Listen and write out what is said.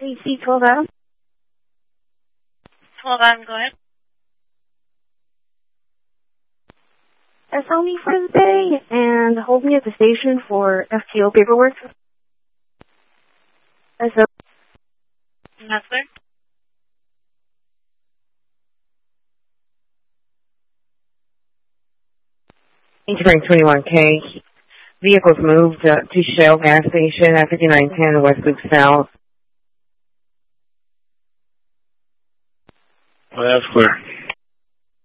AC 12 Adam. 12 Adam, go ahead. Sell me for the day and hold me at the station for FTO paperwork. That's clear. Entering 21K. Vehicles moved to Shell gas station at 5910 West Loop South. That's clear.